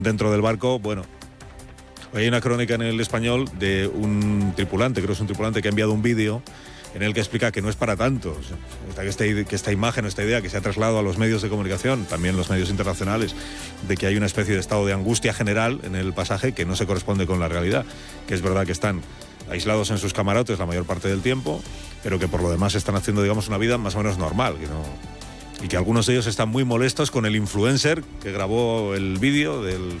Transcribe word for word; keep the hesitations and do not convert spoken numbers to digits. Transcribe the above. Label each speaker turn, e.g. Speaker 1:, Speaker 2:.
Speaker 1: dentro del barco, bueno, hoy hay una crónica en El Español de un tripulante, creo que es un tripulante que ha enviado un vídeo en el que explica que no es para tanto, o sea, que, este, que esta imagen, esta idea que se ha trasladado a los medios de comunicación, también los medios internacionales, de que hay una especie de estado de angustia general en el pasaje que no se corresponde con la realidad, que es verdad que están aislados en sus camarotes la mayor parte del tiempo, pero que por lo demás están haciendo, digamos, una vida más o menos normal, que no... y que algunos de ellos están muy molestos con el influencer que grabó el vídeo del